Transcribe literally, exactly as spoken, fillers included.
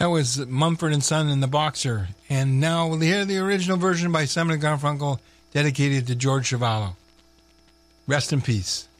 That was Mumford and Son and the Boxer. And now we'll hear the original version by Simon and Garfunkel dedicated to George Cavallo. Rest in peace.